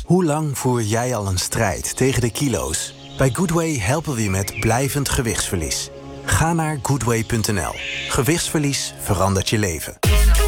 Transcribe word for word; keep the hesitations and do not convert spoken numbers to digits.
Hoe lang voer jij al een strijd tegen de kilo's? Bij Goodway helpen we je met blijvend gewichtsverlies. Ga naar goodway punt n l. Gewichtsverlies verandert je leven.